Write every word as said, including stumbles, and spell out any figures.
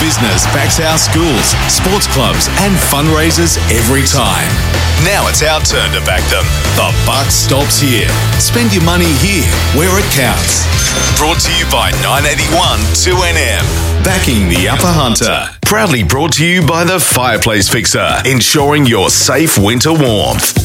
business backs our schools, sports clubs and fundraisers every time. Now it's our turn to back them. The buck stops here. Spend your money here, where it counts. Brought to you by nine eighty-one two N M. Backing the Upper Hunter. Proudly brought to you by the Fireplace Fixer, ensuring your safe winter warmth.